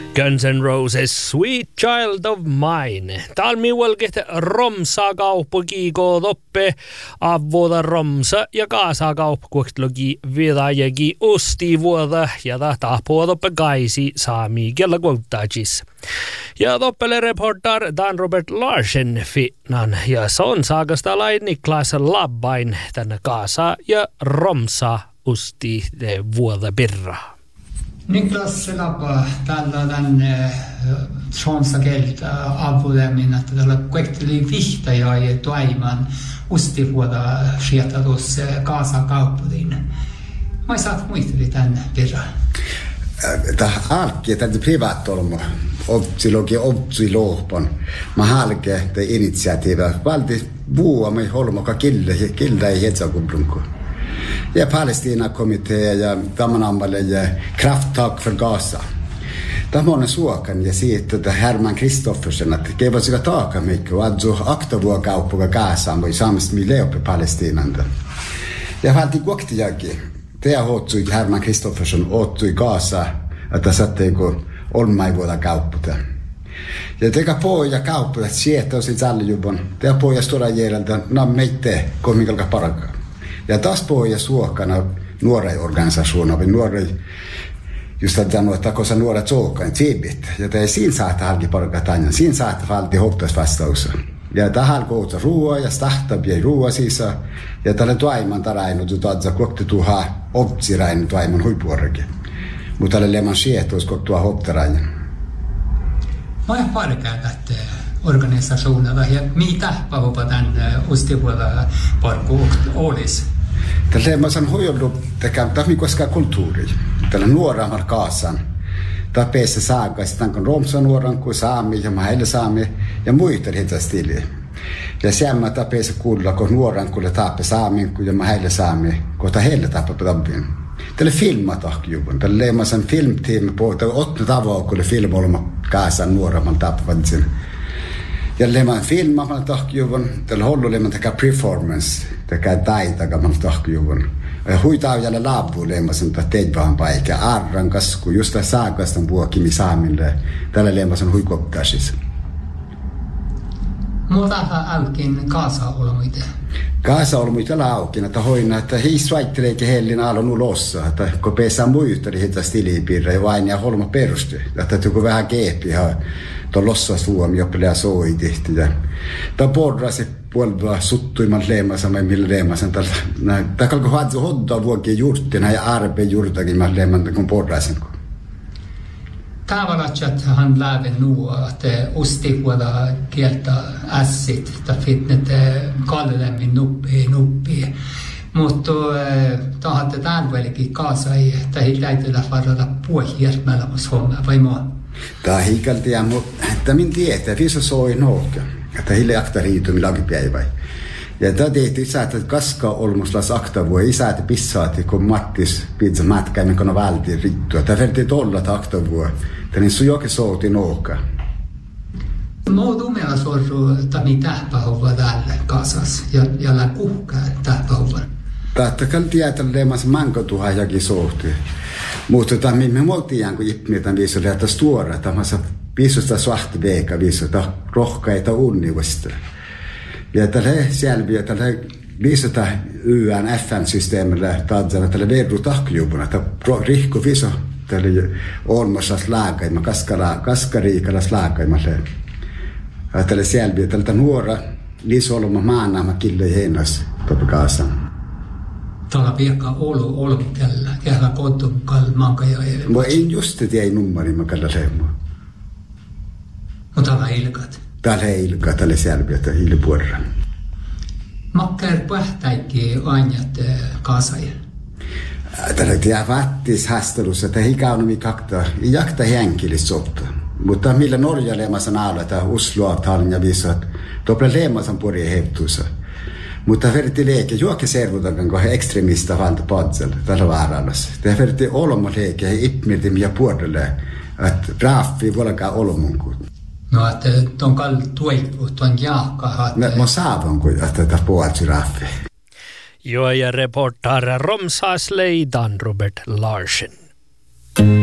Guns N' Roses, Sweet Child of Mine. Talmivuolkit Romsa kaupunkiiko toppe avoda Romsa ja kaasa kaupunkilogi vedajagi usti vuoda ja tahpoa toppe kaisi saami kella kuuttajis. Ja toppele reportar Dan Robert Larsen finnan ja son saakasta lai Niklas Labbain tänne kaasa ja Romsa usti vuoda pirra. Niklas Labba tällä tämän Tronsa kelta avulemin, että tällä kuekteli vihtaja ja toiman ustivuoda sieltä tuossa Kaasan kaupungin. Mä saat muisteli tämän verran. Tämä alkki, että privaatolmo, opsi lohpan. Mä halke te initiatiiva. Valti vuomi holmoka kilda ei hetsakublunko. Ja Palestina-komitea ja Tammanammalle ja Krafttag för Gaza. Tämä on suokan ja siitä, että Herman Kristoffersen, että keivät sitä taaka mikä, ja adzu aktavua kauppuga Gazaan, voi saamista mileoppe Palestiinanta. Ja valti kuoktijakin, tämä hoitsui Herman Kristoffersen ottui Gaza, että satteeko olmaivuoda kaupputa. Ja teka poja kaupputa, että sieltä on sitten sallijubon, tämä poja stora järjeltä, meitte komikalka parakaa. Ja taas pohja suokana nuoren organisationer, nuoren just att sanoa, että koska nuoret suokkaan tiibit. Ja tämä siinä saattaa halki parkatanjan, siinä saattaa valti hoppas vastaussa. Ja tähän koota ruoa ja stahtabia ruoa sisä. Ja tällä tuaiman tarainut, että tuotsa kokti tuhaa optsirain tuaiman huipuorrekin. Mutta tällä leman sietois koktua hoptarain. Mä oon parkaatat organisationerna ja mitä pahopa tämän ustivuoda parku olisi? Tällä mä sanon hoidollut tekemään koskaan kulttuuri. Tällä nuoramar Kaasan. Tämä peessä saakka, sitten kun romsa nuoran kuin saami ja mahelle saami ja muita heitä stiliä. Ja siellä tämä peessä kuulla, kun nuoran kuin taappe saami ja mahelle saami, kun tämä heille taappe tappien. Tällä filmatahki juvun. Tällä mä sanon filmtiimi på, tämä ottna tavoa, kun filmoilma Kaasan nuoraman tappavan sen. Ja leman filmaman tahkjuvun, tällä hollu leman tekee performance, tekee taitakamman tahkjuvun. Ja huitaa jälle laavu leman teidvahan paikka, arran kasku, just tämä saakastan vuokimi saamille, tällä leman huikokkasis. Muutahan alkin Gaza-olmuite? Gaza-olmuite laukin, että hoina, että hiisvaitteleekin hellin alun ulossa, että kun peessä muisteli heitä stilipiirre ja vain ja holma perusti, että joku vähän keepiä. Tuon lossa suomi joppilea soi tehty ja tämä porrasi puolella suttuimman leemasamme millä leemasan tämä kalko hadzu hodda vuokia juurttina ja arpeen juurtakin mä leeman kun porrasin. Tavallaan hän läven nuo että usti vuoda kieltä ässit tai fitnet kallemmin nuppi. Mutta tahatte tämän välikin kaasa ei tai täytyy varata puolihjärmällä homma vai mua. Tämä hiikaltia, mutta minä tiedän, että viisa soi nouka, että hille akta riitu, millä onkin päivä. Ja tämä tehtiin isä, että kaska olmuslas akta vuoi, isä, että pissaati, kun Mattis pizza matka, minkä on vältiin rittua. Tämä verti tolla akta vuoi, että niin sun jokin souti nouka. Muut umea sorru, että mitä tähpähova täällä kasas, ja lää kuhkaa tähpähova. Tätä kan tietää lemas mankotuha jakin souti. Mutta me moltiaan, kun ipmietän viisolle, että stuora, tämä viisosta suhti veika viisota rohkaita unnivasta. Ja tällä selviä, tällä viisota YN FN-systeemillä taadzana tällä verru tahkjubuna, että rihku viso tällä olmasas laakaima, kaskariikalas laakaimalle. Ja tällä selviä, tällä nuora liisolma maanaama kille hennas topikaasan. Tällä piekka olu kellä koottu manka ja mä en just tiedä nummari mä kalla lehmua. Mutta tällä ilkat. Tällä selviötä hiilipuolella. Makkar pähtäikki ainjat kaasajia. Tällä tiedä vattis hastelussa, että hikaunumi kakta, jakta henkilössä sotta. Mutta millä Norja leemasan alla, että Oslo-avtalen ja visat, tople leemasan puolella heptuissa. Mutta verti leike juokke servutankan kun he ekstremista vanta padsel tällä vaarallassa. Tämä verti olma leike he ipmirti ja puolelle, että raffi volkaa olmunkuut. No, että ton kall tuikvu, ton jaakka. Mä saavan kuin, että tämä puolsi raffi. Joo, ja reportara Romsas leidan Robert Larsen.